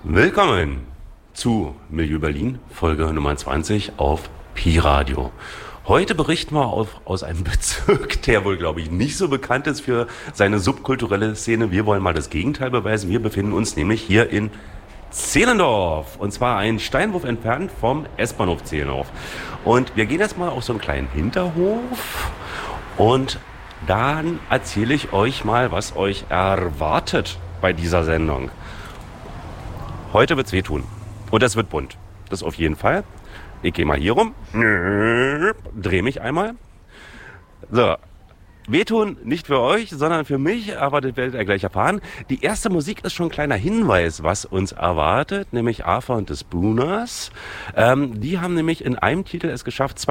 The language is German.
Willkommen zu Milieu Berlin, Folge Nummer 20 auf Pi Radio. Heute berichten wir aus einem Bezirk, der wohl, glaube ich, nicht so bekannt ist für seine subkulturelle Szene. Wir wollen mal das Gegenteil beweisen. Wir befinden uns nämlich hier in Zehlendorf. Und zwar einen Steinwurf entfernt vom S-Bahnhof Zehlendorf. Und wir gehen jetzt mal auf so einen kleinen Hinterhof. Und dann erzähle ich euch mal, was euch erwartet bei dieser Sendung. Heute wird's wehtun. Und es wird bunt. Das auf jeden Fall. Ich gehe mal hier rum. Drehe mich einmal. So. Wehtun nicht für euch, sondern für mich, aber das werdet ihr gleich erfahren. Die erste Musik ist schon ein kleiner Hinweis, was uns erwartet, nämlich Arthur und the Spooners. Die haben nämlich in einem Titel es geschafft,